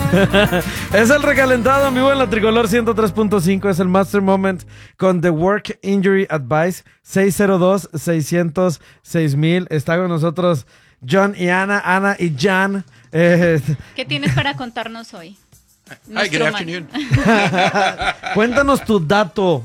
Es el recalentado en vivo en la Tricolor 103.5. Es el Master Moment con The Work Injury Advice 602-600-6000. Está con nosotros John y Ana y Jan. ¿Qué tienes para contarnos hoy? Hi, good afternoon. Cuéntanos tu dato,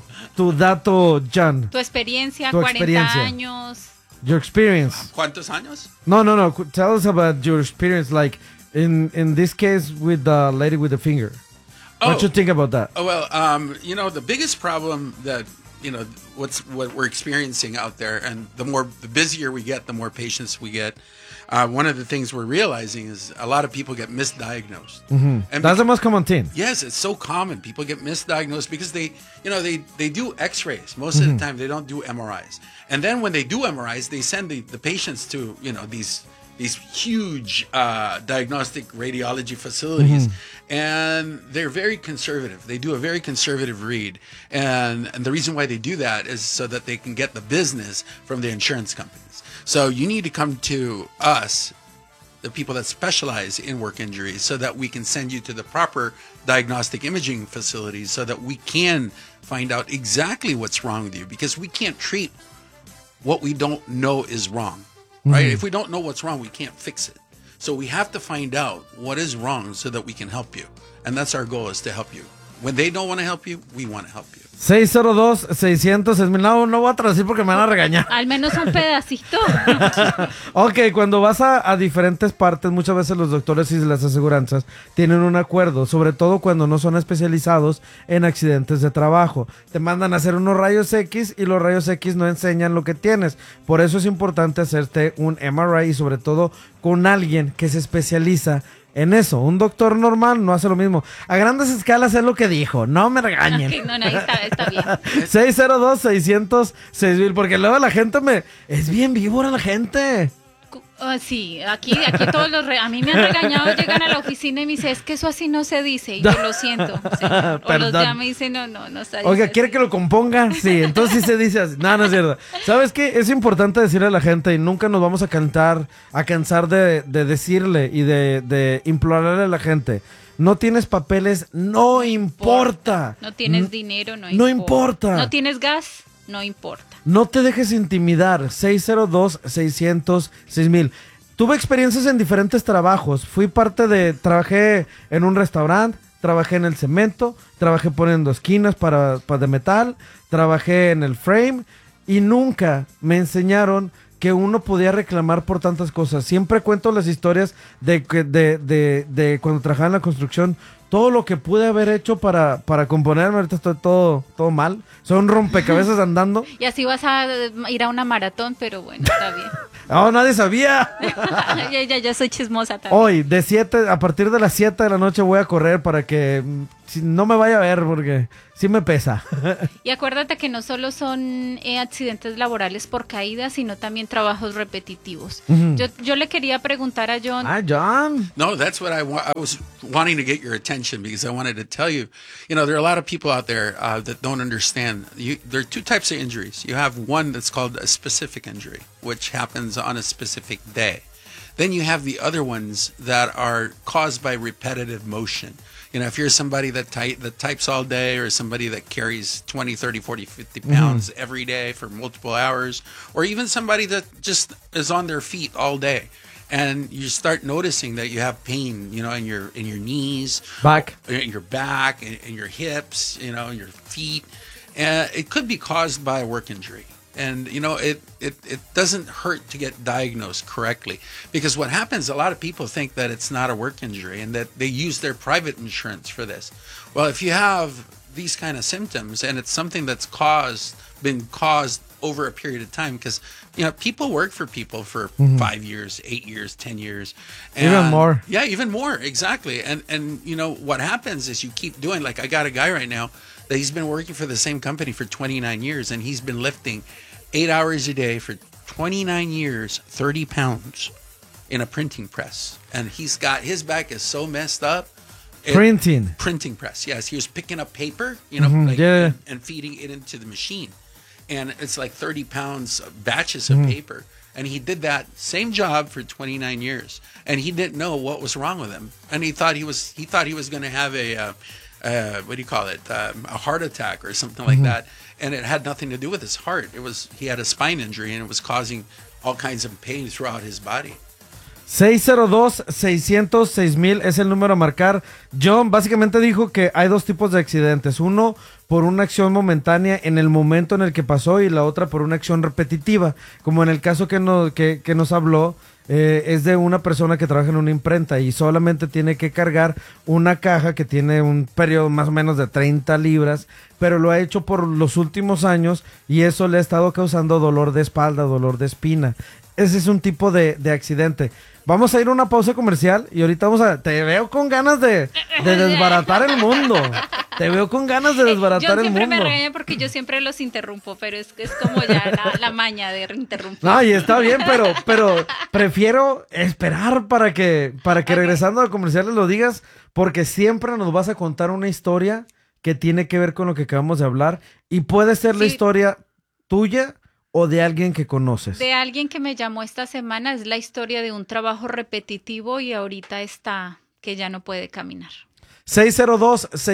Jan. Tu experiencia, Tu 40 experiencia. años. Your experience. ¿Cuántos años? No. Tell us about your experience, like in this case with the lady with the finger. What you think about that? Oh, well, the biggest problem that, what we're experiencing out there, and the busier we get, the more patients we get. One of the things we're realizing is a lot of people get misdiagnosed. Mm-hmm. And that's the most common thing. Yes, it's so common. People get misdiagnosed because they do X-rays. Most of the time, they don't do MRIs. And then when they do MRIs, they send the patients to these huge diagnostic radiology facilities, and they're very conservative. They do a very conservative read, and the reason why they do that is so that they can get the business from the insurance companies. So you need to come to us, the people that specialize in work injuries, so that we can send you to the proper diagnostic imaging facilities so that we can find out exactly what's wrong with you, because we can't treat what we don't know is wrong. Right? If we don't know what's wrong, we can't fix it. So we have to find out what is wrong so that we can help you. And that's our goal, is to help you. When they don't want to help you, we want to help you. 602-600-6000. No voy a traducir porque me van a regañar. Al menos un pedacito. Ok, cuando vas a diferentes partes, muchas veces los doctores y las aseguranzas tienen un acuerdo, sobre todo cuando no son especializados en accidentes de trabajo. Te mandan a hacer unos rayos X y los rayos X no enseñan lo que tienes. Por eso es importante hacerte un MRI y sobre todo con alguien que se especializa en eso. Un doctor normal no hace lo mismo. A grandes escalas es lo que dijo. No me regañen. Okay, no, está bien. 602-600-6000. Porque luego la gente es bien víbora la gente. Sí, aquí todos a mí me han regañado, llegan a la oficina y me dicen, es que eso así no se dice, y yo lo siento. Sí. O los llama y dicen, no está diciendo. Oiga, ¿quiere que lo componga? Sí, entonces sí se dice así. No es cierto. ¿Sabes qué? Es importante decirle a la gente, y nunca nos vamos a cansar de decirle y de implorarle a la gente. No tienes papeles, no importa. No tienes dinero, no importa. No tienes gas, no importa. No te dejes intimidar. 602-600-6000. Tuve experiencias en diferentes trabajos. Trabajé en un restaurante, trabajé en el cemento, trabajé poniendo esquinas para de metal, trabajé en el frame y nunca me enseñaron que uno podía reclamar por tantas cosas. Siempre cuento las historias de cuando trabajaba en la construcción, todo lo que pude haber hecho para componerme. Ahorita estoy todo mal. Son rompecabezas andando. Y así vas a ir a una maratón, pero bueno, está bien. ¡Oh, nadie sabía! ya soy chismosa también. Hoy, a partir de las 7 de la noche voy a correr para que no me vaya a ver, porque sí me pesa. Y acuérdate que no solo son accidentes laborales por caída, sino también trabajos repetitivos. Yo le quería preguntar a John. Ah, John. No, that's what I was wanting to get your attention, because I wanted to tell you, there are a lot of people out there that don't understand. There are two types of injuries. You have one that's called a specific injury, which happens on a specific day. Then you have the other ones that are caused by repetitive motion. If you're somebody that types all day, or somebody that carries 20, 30, 40, 50 pounds every day for multiple hours, or even somebody that just is on their feet all day, and you start noticing that you have pain, in your knees, in your back, in your hips, in your feet, it could be caused by a work injury. And, it doesn't hurt to get diagnosed correctly, because what happens, a lot of people think that it's not a work injury and that they use their private insurance for this. Well, if you have these kind of symptoms and it's something that's been caused over a period of time, because, people work for people for 5 years, 8 years, 10 years. And, even more. Yeah, even more. Exactly. And, what happens is you keep doing, like I got a guy right now that he's been working for the same company for 29 years, and he's been lifting 8 hours a day for 29 years, 30 pounds in a printing press. And his back is so messed up. Printing press. Yes, he was picking up paper, and feeding it into the machine. And it's like 30 pounds batches of paper. And he did that same job for 29 years, and he didn't know what was wrong with him. And he thought he was going to have a what do you call it? A heart attack or something like that. And it had nothing to do with his heart. He had a spine injury, and it was causing all kinds of pain throughout his body. 602-606-1000 es el número a marcar. John básicamente dijo que hay dos tipos de accidentes. Uno por una acción momentánea en el momento en el que pasó y la otra por una acción repetitiva. Como en el caso que nos habló, es de una persona que trabaja en una imprenta y solamente tiene que cargar una caja que tiene un periodo más o menos de 30 libras, pero lo ha hecho por los últimos años y eso le ha estado causando dolor de espalda, dolor de espina. Ese es un tipo de accidente. Vamos a ir a una pausa comercial y ahorita te veo con ganas de desbaratar el mundo. Te veo con ganas de desbaratar el mundo. Yo siempre me regaño porque yo siempre los interrumpo, pero es como ya la maña de interrumpir. No, y está bien, pero prefiero esperar para que regresando al comercial lo digas, porque siempre nos vas a contar una historia que tiene que ver con lo que acabamos de hablar y puede ser la historia tuya o de alguien que conoces. De alguien que me llamó esta semana, es la historia de un trabajo repetitivo y ahorita está que ya no puede caminar.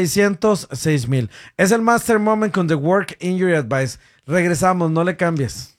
602-600-6000. Es el Master Moment con The Work Injury Advice. Regresamos, no le cambies.